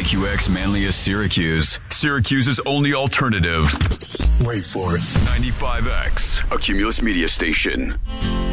KQX Manlius Syracuse. Syracuse's only alternative. Wait for it. 95X, a Cumulus media station.